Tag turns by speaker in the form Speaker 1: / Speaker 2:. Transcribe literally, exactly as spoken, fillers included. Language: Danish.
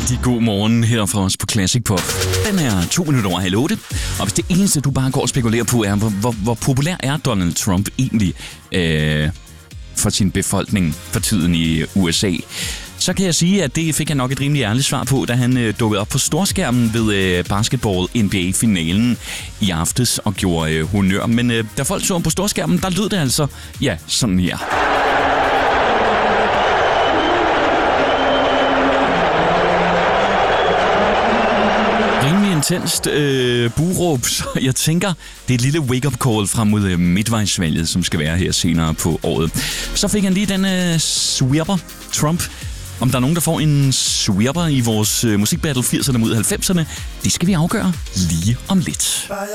Speaker 1: Rigtig god morgen her fra os på Classic Pop. Den er to minutter over halv otte. Og hvis det eneste, du bare går og spekulerer på, er, hvor, hvor, hvor populær er Donald Trump egentlig øh, for sin befolkning for tiden i U S A, så kan jeg sige, at det fik jeg nok et rimelig ærligt svar på, da han øh, dukkede op på storskærmen ved øh, basketball N B A-finalen i aftes og gjorde øh, honør. Men øh, da folk så ham på storskærmen, der lød det altså, ja, sådan her. Rimelig intenst øh, buråb, så jeg tænker, det er et lille wake-up call frem mod øh, midtvejsvalget, som skal være her senere på året. Så fik han lige den øh, sweeper, Trump. Om der er nogen, der får en sweeper i vores øh, musikbattle firserne mod halvfemserne, det skal vi afgøre lige om lidt.